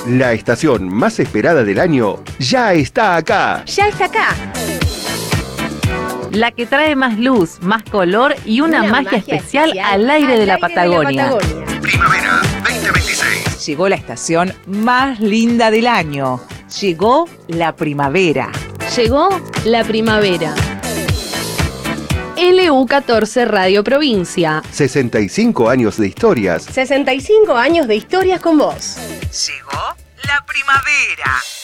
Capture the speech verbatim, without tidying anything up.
La estación más esperada del año ya está acá. Ya está acá. La que trae más luz, más color y una, una magia, magia especial, especial al aire, al de, la aire Patagonia. de la Patagonia. Primavera veinte veintiséis. Llegó la estación más linda del año. Llegó la primavera. Llegó la primavera. L U catorce Radio Provincia. sesenta y cinco años de historias. sesenta y cinco años de historias con vos. Llegó la primavera.